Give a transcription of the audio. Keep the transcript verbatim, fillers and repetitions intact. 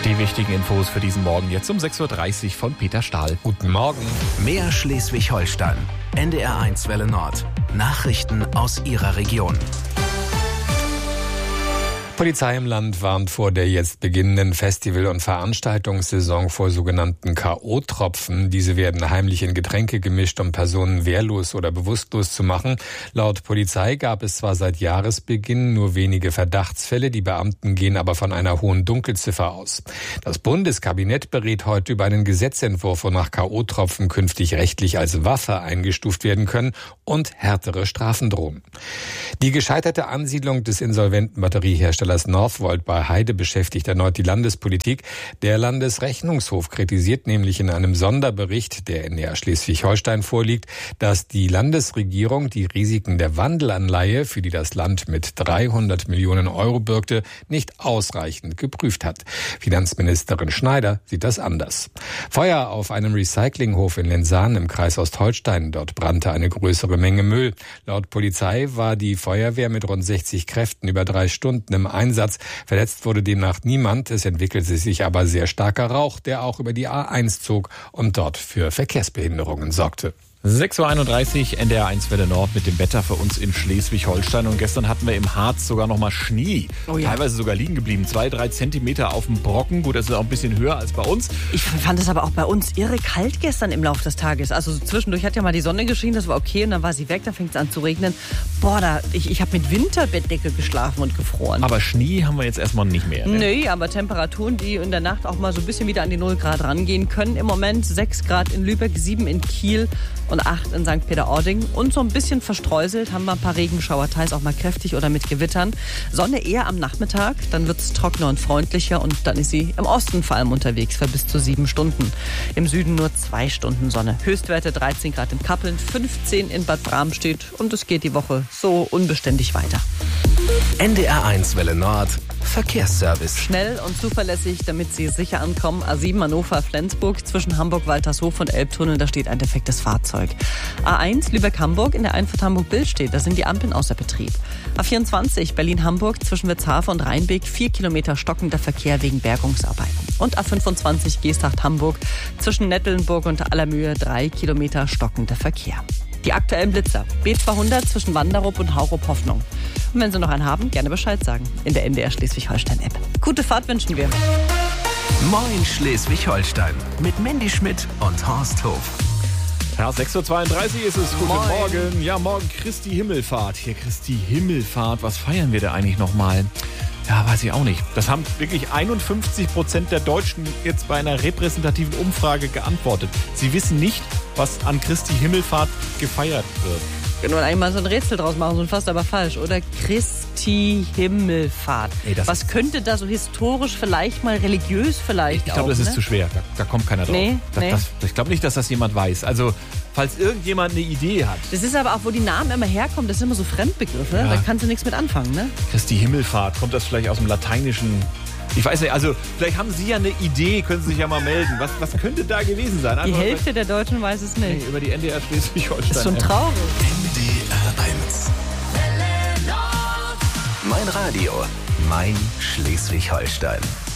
Die wichtigen Infos für diesen Morgen jetzt um sechs Uhr dreißig von Peter Stahl. Guten Morgen. Mehr Schleswig-Holstein. N D R eins Welle Nord. Nachrichten aus Ihrer Region. Polizei im Land warnt vor der jetzt beginnenden Festival- und Veranstaltungssaison vor sogenannten K O-Tropfen. Diese werden heimlich in Getränke gemischt, um Personen wehrlos oder bewusstlos zu machen. Laut Polizei gab es zwar seit Jahresbeginn nur wenige Verdachtsfälle, die Beamten gehen aber von einer hohen Dunkelziffer aus. Das Bundeskabinett berät heute über einen Gesetzentwurf, wonach K O-Tropfen künftig rechtlich als Waffe eingestuft werden können und härtere Strafen drohen. Die gescheiterte Ansiedlung des insolventen Batterieherstellers Northvolt bei Heide beschäftigt erneut die Landespolitik. Der Landesrechnungshof kritisiert nämlich in einem Sonderbericht, der in der Schleswig-Holstein vorliegt, dass die Landesregierung die Risiken der Wandelanleihe, für die das Land mit dreihundert Millionen Euro bürgte, nicht ausreichend geprüft hat. Finanzministerin Schneider sieht das anders. Feuer auf einem Recyclinghof in Lensahn im Kreis Ostholstein. Dort brannte eine größere Menge Müll. Laut Polizei war die Feuerwehr mit rund sechzig Kräften über drei Stunden im Einsatz. Verletzt wurde demnach niemand. Es entwickelte sich aber sehr starker Rauch, der auch über die A eins zog und dort für Verkehrsbehinderungen sorgte. sechs Uhr einunddreißig, N D R eins Welle Nord mit dem Wetter für uns in Schleswig-Holstein. Und gestern hatten wir im Harz sogar noch mal Schnee. Oh ja. Teilweise sogar liegen geblieben. Zwei, drei Zentimeter auf dem Brocken. Gut, das ist auch ein bisschen höher als bei uns. Ich fand es aber auch bei uns irre kalt gestern im Laufe des Tages. Also so zwischendurch hat ja mal die Sonne geschienen, das war okay. Und dann war sie weg, dann fängt es an zu regnen. Boah, da, ich, ich habe mit Winterbettdecke geschlafen und gefroren. Aber Schnee haben wir jetzt erstmal nicht mehr. Ne? Nee, aber Temperaturen, die in der Nacht auch mal so ein bisschen wieder an die null Grad rangehen können. Im Moment sechs Grad in Lübeck, sieben in Kiel und acht in Sankt Peter-Ording. Und so ein bisschen verstreuselt haben wir ein paar Regenschauer, teils auch mal kräftig oder mit Gewittern. Sonne eher am Nachmittag, dann wird es trockener und freundlicher und dann ist sie im Osten vor allem unterwegs für bis zu sieben Stunden. Im Süden nur zwei Stunden Sonne. Höchstwerte dreizehn Grad in Kappeln, fünfzehn in Bad Bramstedt und es geht die Woche so unbeständig weiter. N D R eins Welle Nord. Verkehrsservice. Schnell und zuverlässig, damit Sie sicher ankommen. A sieben Hannover-Flensburg zwischen Hamburg-Waltershof und Elbtunnel, da steht ein defektes Fahrzeug. A eins Lübeck-Hamburg in der Einfahrt Hamburg-Billstedt, da sind die Ampeln außer Betrieb. A vierundzwanzig Berlin-Hamburg zwischen Witzhafen und Rheinbeek, vier Kilometer stockender Verkehr wegen Bergungsarbeiten. Und A fünfundzwanzig Geesthacht-Hamburg zwischen Nettelnburg und Allermühe, drei Kilometer stockender Verkehr. Die aktuellen Blitzer. B zweihundert zwischen Wanderup und Haurup-Hoffnung. Und wenn Sie noch einen haben, gerne Bescheid sagen. In der N D R Schleswig-Holstein-App. Gute Fahrt wünschen wir. Moin Schleswig-Holstein. Mit Mandy Schmidt und Horst Hof. Ja, sechs Uhr zweiunddreißig ist es. Guten Moin. Morgen. Ja, morgen Christi Himmelfahrt. Hier Christi Himmelfahrt. Was feiern wir da eigentlich nochmal? Ja, weiß ich auch nicht. Das haben wirklich einundfünfzig Prozent der Deutschen jetzt bei einer repräsentativen Umfrage geantwortet. Sie wissen nicht, was an Christi Himmelfahrt gefeiert wird. Wir können eigentlich mal so ein Rätsel draus machen, so fast aber falsch, oder? Christi Himmelfahrt. Ey, das was könnte da so historisch vielleicht mal, religiös vielleicht Ich auch? glaube, das ist ne? zu schwer. Da, da kommt keiner drauf. Nee, das, nee. Das, ich glaube nicht, dass das jemand weiß. Also, falls irgendjemand eine Idee hat. Das ist aber auch, wo die Namen immer herkommen, das sind immer so Fremdbegriffe. Ja. Da kannst du nichts mit anfangen, ne? Christi Himmelfahrt. Kommt das vielleicht aus dem Lateinischen? Ich weiß nicht, also vielleicht haben Sie ja eine Idee, können Sie sich ja mal melden. Was, was könnte da gewesen sein? Die Einfach Hälfte der Deutschen weiß es nicht. Nee, über die N D R Schleswig-Holstein. Das ist schon traurig. N D R eins. Mein Radio. Mein Schleswig-Holstein.